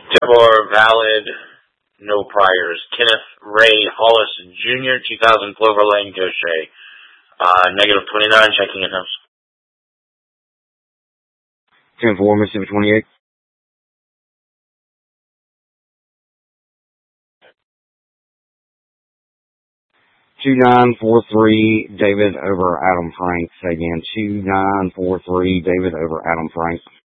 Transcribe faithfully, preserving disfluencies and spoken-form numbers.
Trevor, valid, no priors. Kenneth Ray Hollis Junior, two thousand Clover Lane, Gaucher. Uh, negative twenty-nine, checking in house. ten four, Mississippi twenty-eight. two nine four three, David over Adam Frank. Say again, two nine four three, David over Adam Frank.